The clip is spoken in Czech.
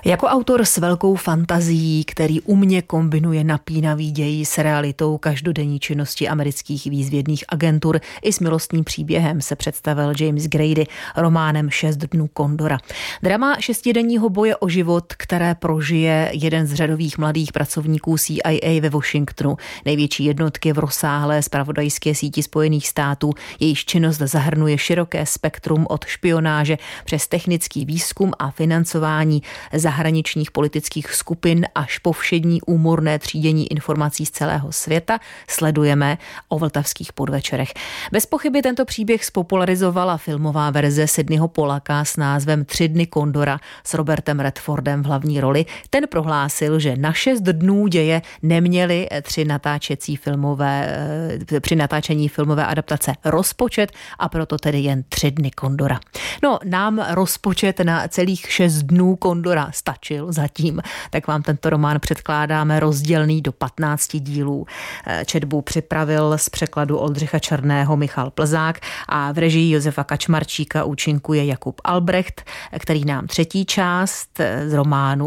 Jako autor s velkou fantazií, který umně kombinuje napínavý děj s realitou každodenní činnosti amerických výzvědných agentur i s milostným příběhem, se představil James Grady románem 6 dnů Kondora. Drama 6denního boje o život, které prožije jeden z řadových mladých pracovníků CIA ve Washingtonu, největší jednotky v rozsáhlé zpravodajské síti Spojených států. Jejíž činnost zahrnuje široké spektrum od špionáže přes technický výzkum a financování zahraničních politických skupin až po všední úmorné třídění informací z celého světa, sledujeme o vltavských podvečerech. Bez pochyby tento příběh spopularizovala filmová verze Sydneyho Pollacka s názvem 3 dny Kondora s Robertem Redfordem v hlavní roli. Ten prohlásil, že na 6 dnů děje neměli při natáčení filmové adaptace rozpočet a proto tedy jen 3 dny Kondora. No, nám rozpočet na celých 6 dnů Kondora stačil zatím, tak vám tento román předkládáme rozdělený do 15 dílů. Četbu připravil z překladu Oldřicha Černého Michal Plzák a v režii Josefa Kačmarčíka účinkuje Jakub Albrecht, který nám 3. část z románu